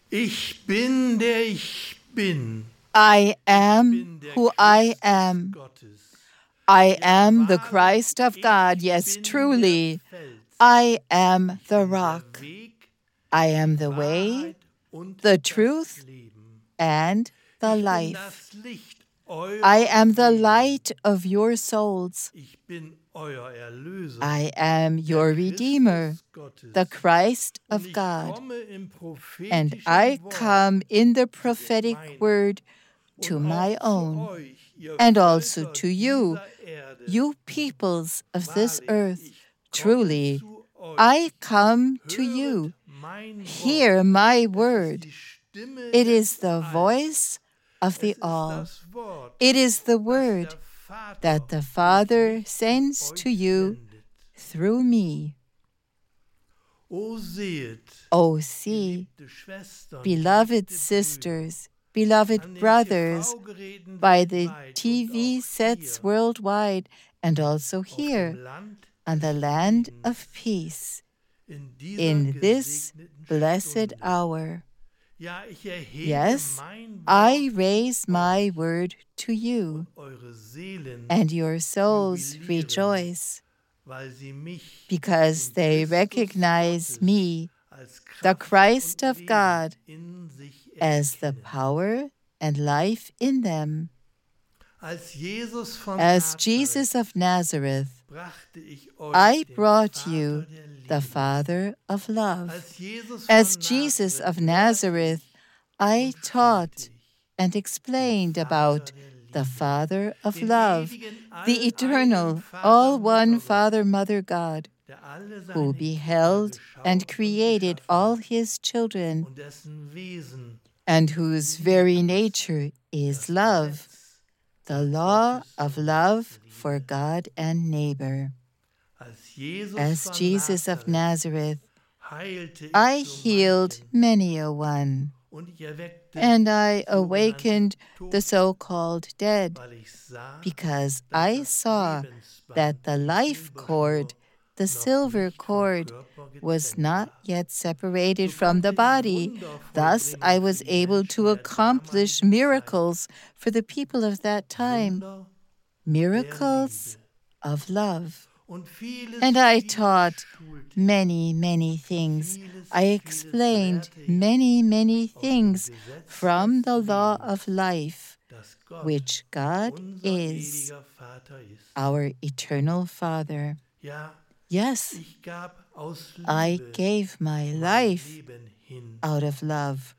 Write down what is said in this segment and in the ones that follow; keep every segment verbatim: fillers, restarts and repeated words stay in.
Ich bin, der ich bin. I am who I am. I am the Christ of God. Yes, truly. I am the rock. I am the way, the truth, and the life. I am the light of your souls. I am your Redeemer, the Christ of God. And I come in the prophetic word to my own, and also to you, you peoples of this earth. Truly, I come to you. Hear my word. It is the voice of the all. It is the word that the Father sends to you through me. Oh, see, beloved sisters, beloved brothers, by the T V sets worldwide and also here, on the land of peace, in this blessed hour. Yes, I raise my word to you, and your souls rejoice, because they recognize me, the Christ of God, as the power and life in them. As Jesus of Nazareth, I brought you the Father of love. As Jesus of Nazareth, I taught and explained about the Father of love, the eternal, all-one Father, Mother, God, who beheld and created all his children, and whose very nature is love, the law of love for God and neighbor. As Jesus of Nazareth, I healed many a one, and I awakened the so-called dead, because I saw that the life cord, the silver cord, was not yet separated from the body. Thus I was able to accomplish miracles for the people of that time, miracles of love. And I taught many, many things. I explained many, many things from the law of life, which God is, our eternal Father. Yes, I gave my life out of love.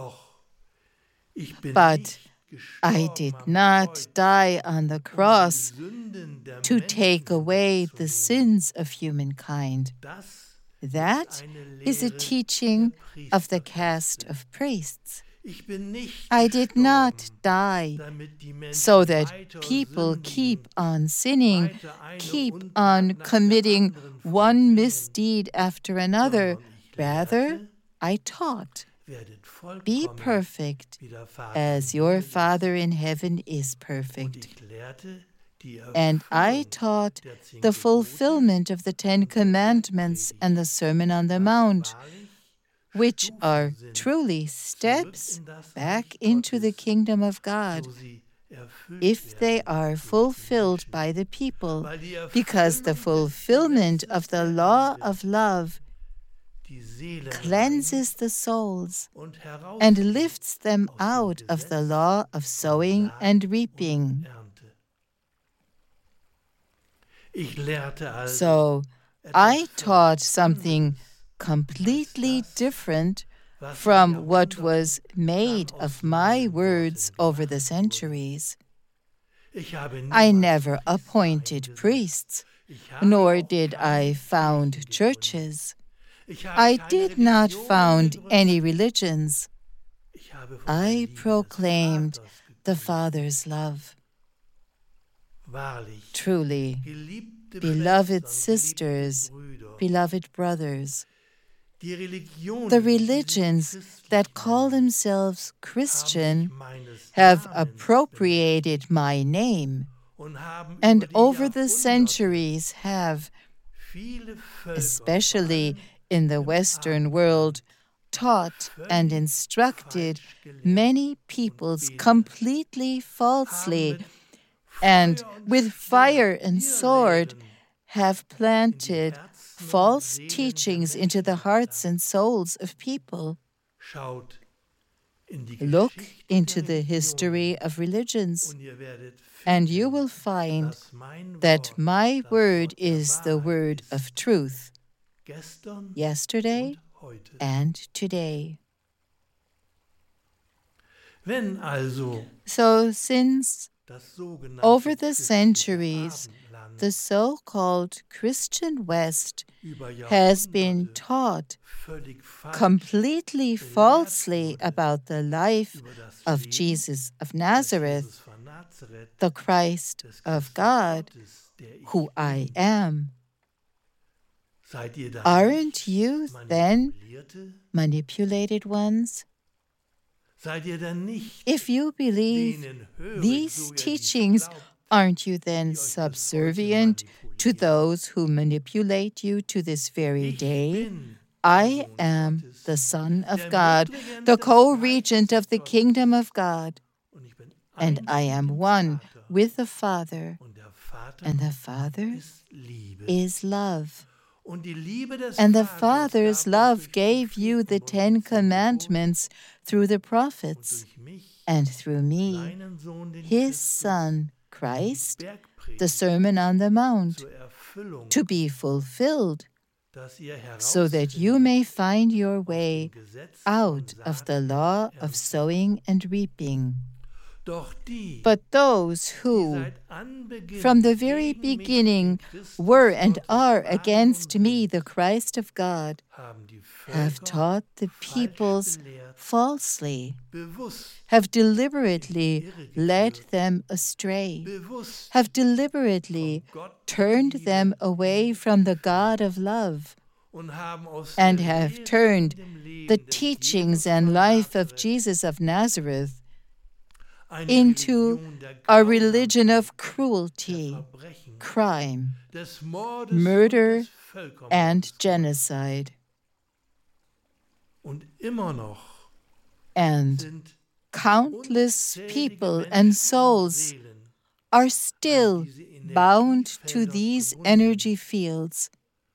But I did not die on the cross to take away the sins of humankind. That is a teaching of the caste of priests. I did not die so that people keep on sinning, keep on committing one misdeed after another. Rather, I taught, be perfect as your Father in heaven is perfect. And I taught the fulfillment of the Ten Commandments and the Sermon on the Mount, which are truly steps back into the kingdom of God, if they are fulfilled by the people, because the fulfillment of the law of love cleanses the souls and lifts them out of the law of sowing and reaping. So I taught something completely different from what was made of my words over the centuries. I never appointed priests, nor did I found churches. I did not found any religions. I proclaimed the Father's love. Truly, beloved sisters, beloved brothers, the religions that call themselves Christian have appropriated my name, and over the centuries have, especially in the Western world, taught and instructed many peoples completely falsely, and with fire and sword have planted false teachings into the hearts and souls of people. Look into the history of religions, and you will find that my word is the word of truth, yesterday and today. So since over the centuries, the so-called Christian West has been taught completely falsely about the life of Jesus of Nazareth, the Christ of God, who I am. Aren't you then manipulated ones? If you believe these teachings, aren't you then subservient to those who manipulate you to this very day? I am the Son of God, the co-regent of the kingdom of God, and I am one with the Father, and the Father is love. And the Father's love gave you the Ten Commandments through the prophets, and through me, His Son, Christ, the Sermon on the Mount, to be fulfilled, so that you may find your way out of the law of sowing and reaping. But those who, from the very beginning, were and are against me, the Christ of God, have taught the peoples falsely, have deliberately led them astray, have deliberately turned them away from the God of love, and have turned the teachings and life of Jesus of Nazareth into a religion of cruelty, crime, murder, and genocide. And countless people and souls are still bound to these energy fields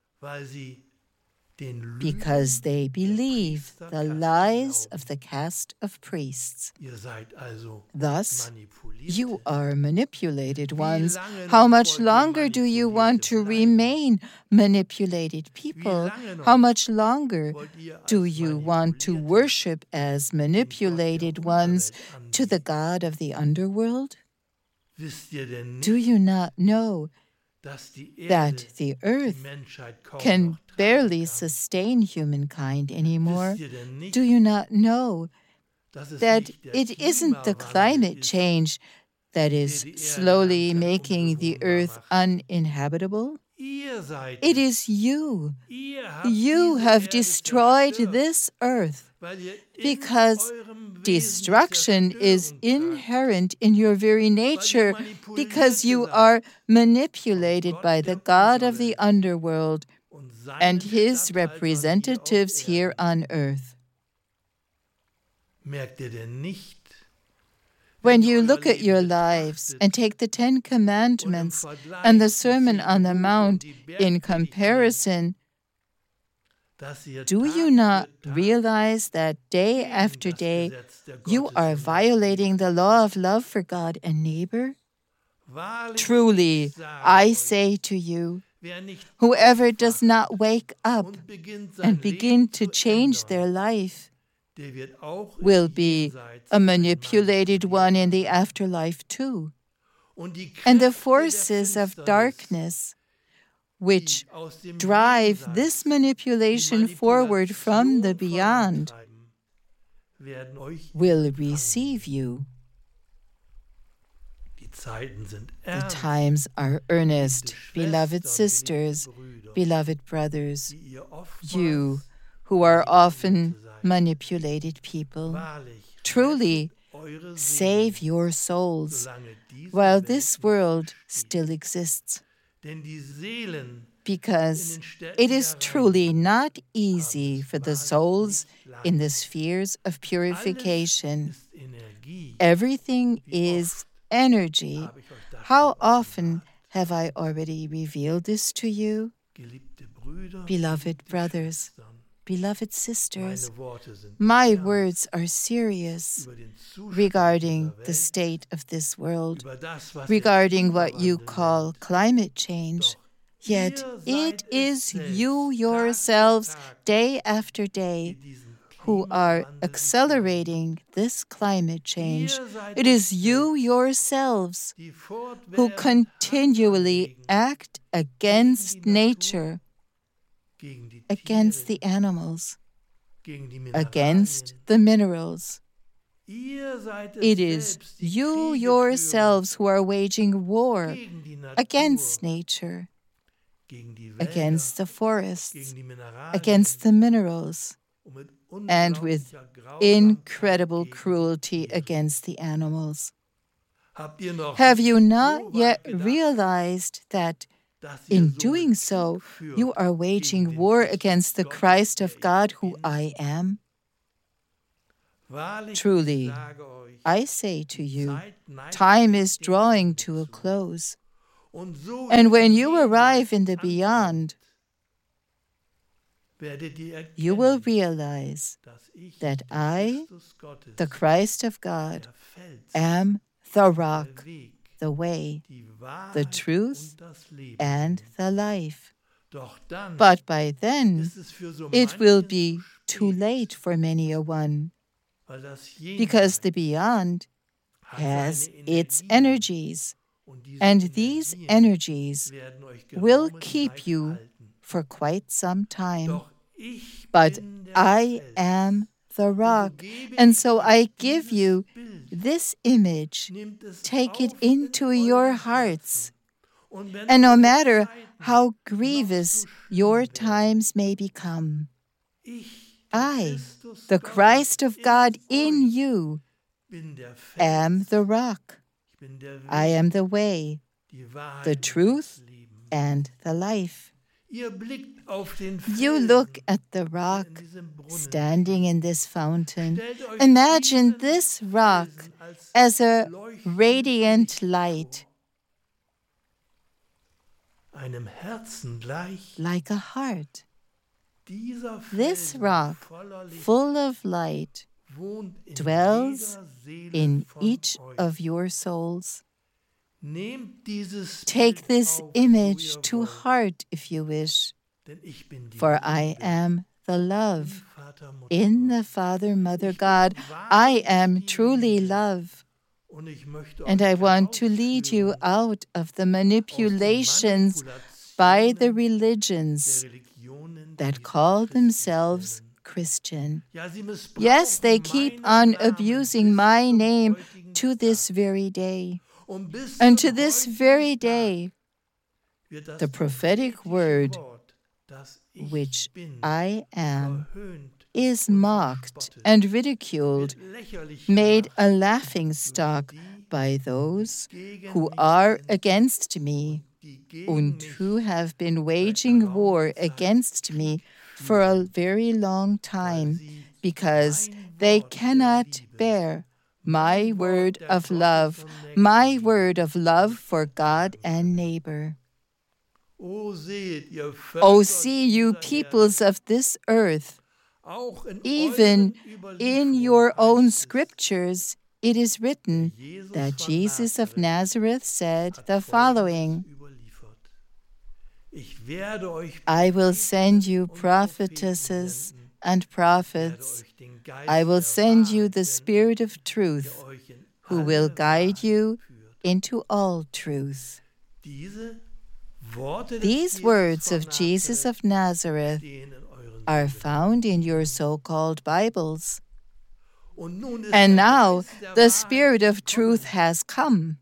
because they believe the lies of the caste of priests. Thus, you are manipulated ones. How much longer do you want to remain manipulated people? How much longer do you want to worship as manipulated ones to the God of the underworld? Do you not know that the earth can barely sustain humankind anymore? Do you not know that it isn't the climate change that is slowly making the earth uninhabitable? It is you. You have destroyed this earth because destruction is inherent in your very nature, because you are manipulated by the God of the underworld and his representatives here on earth. When you look at your lives and take the Ten Commandments and the Sermon on the Mount in comparison, do you not realize that day after day you are violating the law of love for God and neighbor? Truly, I say to you, whoever does not wake up and begin to change their life will be a manipulated one in the afterlife too. And the forces of darkness which drive this manipulation forward from the beyond will receive you. The times are earnest, beloved sisters, beloved brothers, you who are often manipulated people. Truly, save your souls while this world still exists. because it is truly not easy for the souls in the spheres of purification. Everything is energy. How often have I already revealed this to you? Beloved brothers, beloved sisters, my words are serious regarding the state of this world, regarding what you call climate change. Yet it is you yourselves, day after day, who are accelerating this climate change. It is you yourselves who continually act against nature, against the animals, against the minerals. It is you yourselves who are waging war against nature, against the forests, against the minerals, and with incredible cruelty against the animals. Have you not yet realized that in doing so, you are waging war against the Christ of God who I am? Truly, I say to you, time is drawing to a close. And when you arrive in the beyond, you will realize that I, the Christ of God, am the rock, the way, the truth, and the life. But by then, it will be too late for many a one, because the beyond has its energies, and these energies will keep you for quite some time. But I am the rock, and so I give you this image. Take it into your hearts. And no matter how grievous your times may become, I, the Christ of God in you, am the rock. I am the way, the truth, and the life. You look at the rock standing in this fountain. Imagine this rock as a radiant light, like a heart. This rock, full of light, dwells in each of your souls. Take this image to heart if you wish, for I am the love. In the Father, Mother, God, I am truly love. And I want to lead you out of the manipulations by the religions that call themselves Christian. Yes, they keep on abusing my name to this very day. And to this very day, the prophetic word, which I am, is mocked and ridiculed, made a laughingstock by those who are against me and who have been waging war against me for a very long time, because they cannot bear my word of love, my word of love for God and neighbor. Oh, see, you peoples of this earth, even in your own scriptures, it is written that Jesus of Nazareth said the following: I will send you prophetesses and prophets. I will send you the Spirit of truth, who will guide you into all truth. These words of Jesus of Nazareth are found in your so-called Bibles. And now the Spirit of truth has come.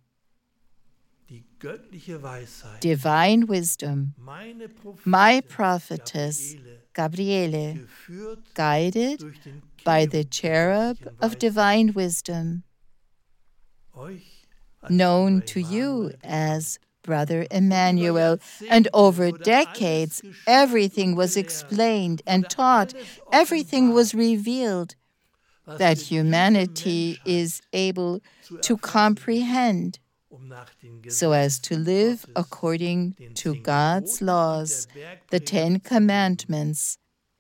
Divine wisdom, my prophetess Gabriele, guided by the cherub of divine wisdom, known to you as brother Emmanuel, and over decades, everything was explained and taught, everything was revealed that humanity is able to comprehend so as to live according to God's laws, the Ten Commandments,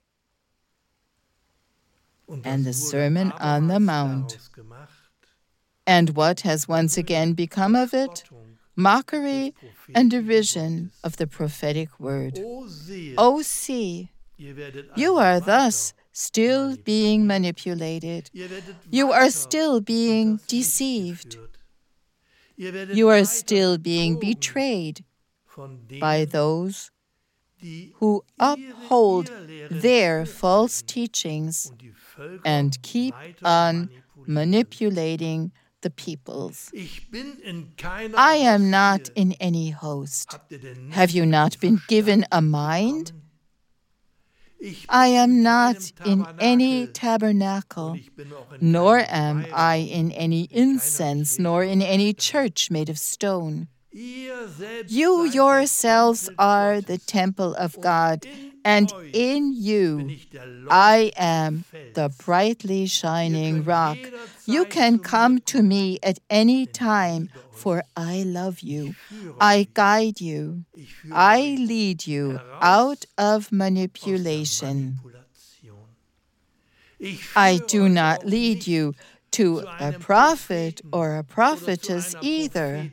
and the Sermon on the Mount. And what has once again become of it? Mockery and derision of the prophetic word. Oh, see, you are thus still being manipulated. You are still being deceived. You are still being betrayed by those who uphold their false teachings and keep on manipulating the peoples. I am not in any host. Have you not been given a mind? I am not in any tabernacle, nor am I in any incense, nor in any church made of stone. You yourselves are the temple of God, and in you I am the brightly shining rock. You can come to me at any time, for I love you. I guide you. I lead you out of manipulation. I do not lead you to a prophet or a prophetess either.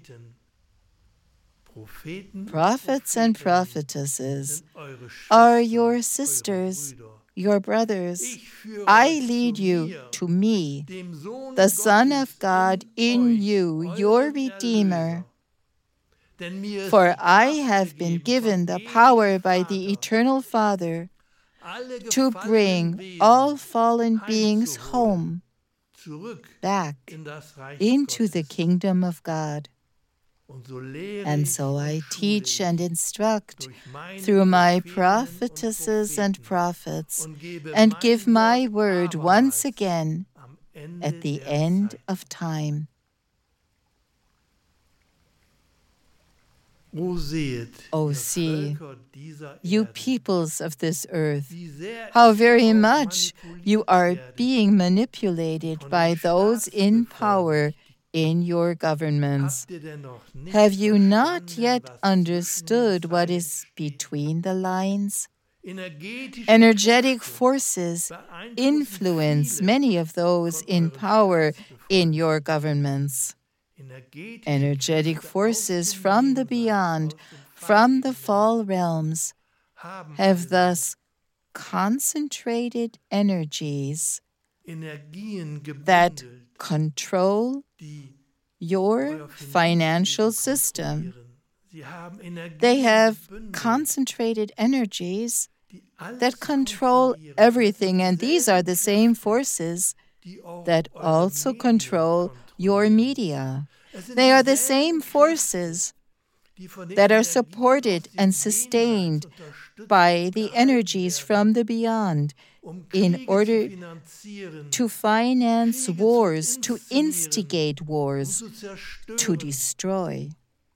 Prophets and prophetesses are your sisters, your brothers. I lead you to me, the Son of God in you, your Redeemer. For I have been given the power by the Eternal Father to bring all fallen beings home, back into the kingdom of God. And so I teach and instruct through my prophetesses and prophets, and give my word once again at the end of time. Oh, see, you peoples of this earth, how very much you are being manipulated by those in power in your governments. Have you not yet understood what is between the lines? Energetic forces influence many of those in power in your governments. Energetic forces from the beyond, from the fall realms, have thus concentrated energies that control your financial system. They have concentrated energies that control everything, and these are the same forces that also control your media. They are the same forces that are supported and sustained by the energies from the beyond in order to finance wars, to instigate wars, to destroy.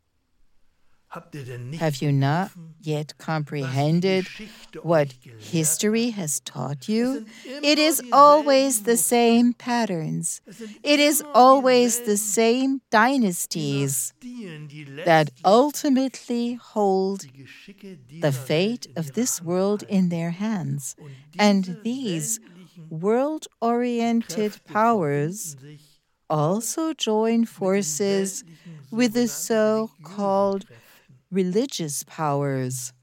Have you not yet comprehended what history has taught you? It is always the same patterns. It is always the same dynasties that ultimately hold the fate of this world in their hands. And these world-oriented powers also join forces with the so-called religious powers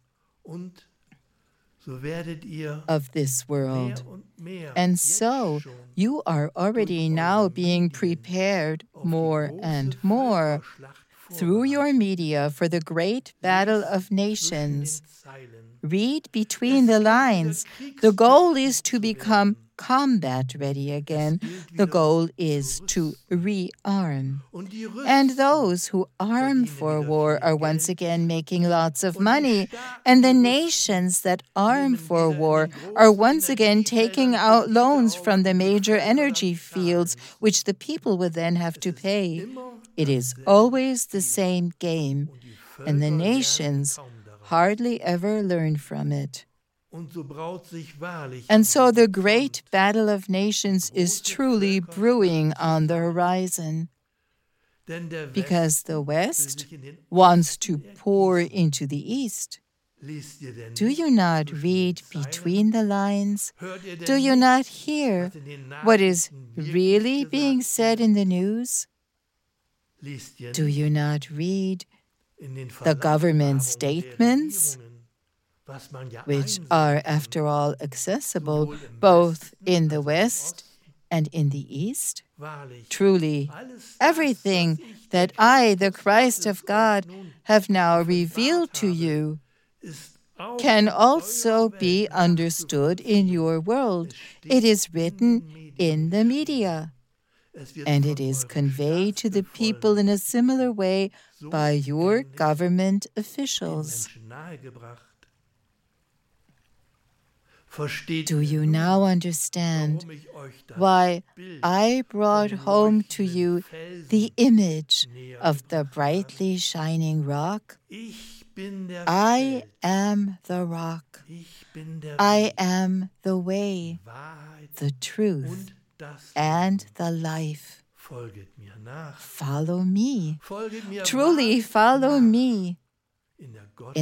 of this world. And so you are already now being prepared more and more through your media for the great battle of nations. Read between the lines. The goal is to become combat ready again. The goal is to rearm. And those who arm for war are once again making lots of money. And the nations that arm for war are once again taking out loans from the major energy fields, which the people would then have to pay. It is always the same game. and the nations hardly ever learn from it. And so the great battle of nations is truly brewing on the horizon, because the West wants to pour into the East. Do you not read between the lines? Do you not hear what is really being said in the news? Do you not read the government statements, which are, after all, accessible both in the West and in the East? Truly, everything that I, the Christ of God, have now revealed to you can also be understood in your world. It is written in the media, and it is conveyed to the people in a similar way by your government officials. Do you now understand why I brought home to you the image of the brightly shining rock? I am the rock. I am the way, the truth, and the life. Follow me. Truly follow me.